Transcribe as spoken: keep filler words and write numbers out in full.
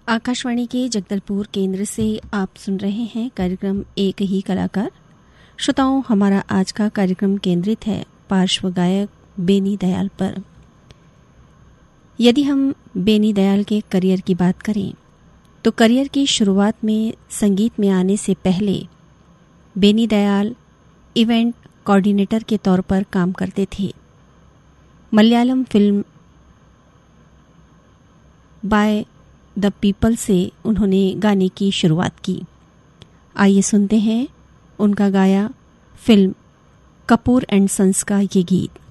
आकाशवाणी के जगदलपुर केंद्र से आप सुन रहे हैं कार्यक्रम एक ही कलाकार। श्रोताओं, हमारा आज का कार्यक्रम केंद्रित है पार्श्व गायक बेनी दयाल पर। यदि हम बेनी दयाल के करियर की बात करें तो करियर की शुरुआत में संगीत में आने से पहले बेनी दयाल इवेंट कोऑर्डिनेटर के तौर पर काम करते थे। Malayalam film by the people से उन्होंने गाने की शुरुआत की। आइए सुनते हैं उनका गाया फिल्म कपूर एंड सन्स का ये गीत।